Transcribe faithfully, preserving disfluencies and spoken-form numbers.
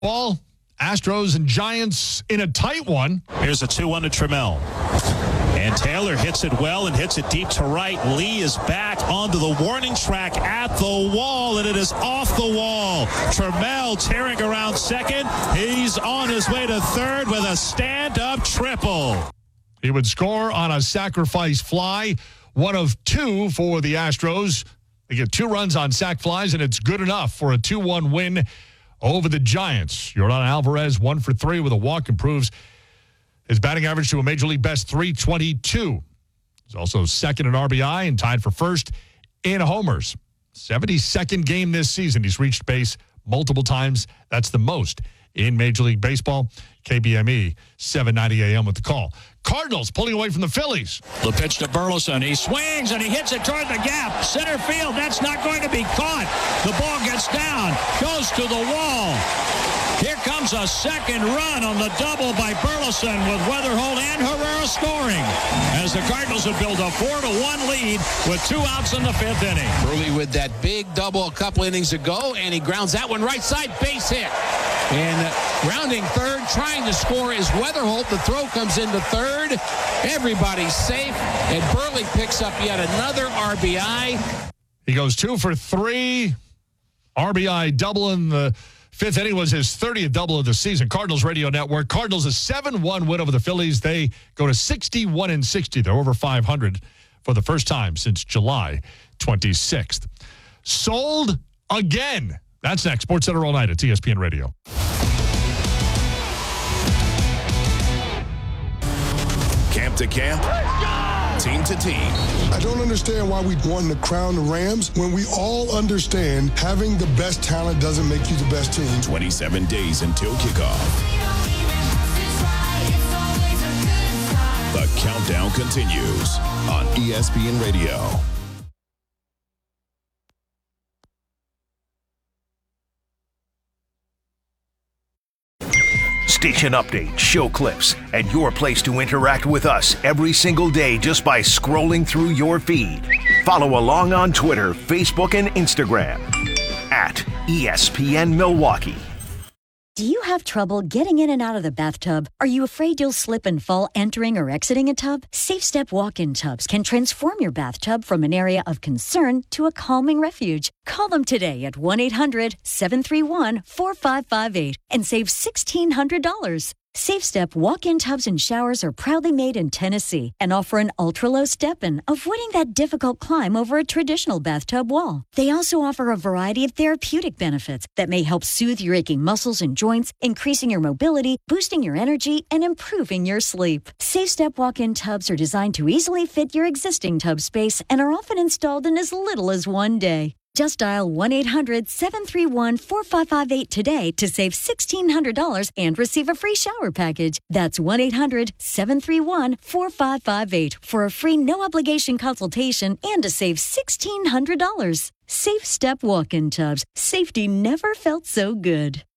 Ball, Astros and Giants in a tight one. Here's a two one to Trammell. And Taylor hits it well and hits it deep to right. Lee is back onto the warning track at the wall, and it is off the wall. Trammell tearing around second. He's on his way to third with a stand-up triple. He would score on a sacrifice fly, one of two for the Astros. They get two runs on sac flies, and it's good enough for a two one win over the Giants. Yordan Alvarez, one for three with a walk, improves his batting average to a Major League best three twenty-two. He's also second in R B I and tied for first in homers. seventy-second game this season. He's reached base multiple times. That's the most in Major League Baseball. K B M E, seven ninety A M with the call. Cardinals pulling away from the Phillies. The pitch to Burleson. He swings and he hits it toward the gap. Center field. That's not going to be caught. The ball gets down, goes to the wall. Here comes a second run on the double by Burleson with Weatherholt and Herrera scoring as the Cardinals have built a four to one lead with two outs in the fifth inning. Early with that big double a couple innings ago, and he grounds that one right side, base hit. And rounding third, trying to score is Weatherholt. The throw comes into third. Everybody's safe, and Burley picks up yet another R B I. He goes two for three. R B I double in the fifth inning was his thirtieth double of the season. Cardinals Radio Network. Cardinals a seven one win over the Phillies. They go to sixty-one and sixty. They're over five hundred for the first time since July twenty-sixth. Sold again. That's next. SportsCenter all night at E S P N Radio. Camp to camp, team to team. I don't understand why we want to crown the Rams when we all understand having the best talent doesn't make you the best team. twenty-seven days until kickoff. The countdown continues on E S P N Radio. Station updates, show clips, and your place to interact with us every single day just by scrolling through your feed. Follow along on Twitter, Facebook, and Instagram at E S P N Milwaukee. Do you have trouble getting in and out of the bathtub? Are you afraid you'll slip and fall entering or exiting a tub? Safe Step walk-in tubs can transform your bathtub from an area of concern to a calming refuge. Call them today at one eight hundred seven three one four five five eight and save one thousand six hundred dollars. Safe Step walk-in tubs and showers are proudly made in Tennessee and offer an ultra-low step-in, avoiding that difficult climb over a traditional bathtub wall. They also offer a variety of therapeutic benefits that may help soothe your aching muscles and joints, increasing your mobility, boosting your energy, and improving your sleep. Safe Step walk-in tubs are designed to easily fit your existing tub space and are often installed in as little as one day. Just dial one eight hundred seven three one four five five eight today to save one thousand six hundred dollars and receive a free shower package. That's one eight hundred seven three one four five five eight for a free no-obligation consultation and to save one thousand six hundred dollars. Safe Step walk-in tubs. Safety never felt so good.